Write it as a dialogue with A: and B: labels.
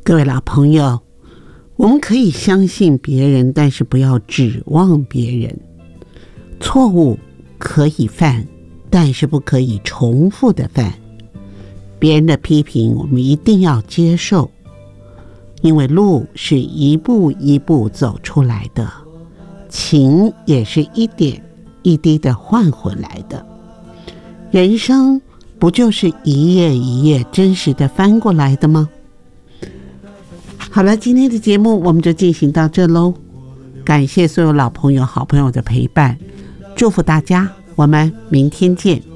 A: 各位老朋友，我们可以相信别人，但是不要指望别人。错误可以犯，但是不可以重复的犯。别人的批评我们一定要接受，因为路是一步一步走出来的，情也是一点一滴的换回来的。人生不就是一页一页真实的翻过来的吗？好了，今天的节目我们就进行到这喽。感谢所有老朋友、好朋友的陪伴，祝福大家，我们明天见。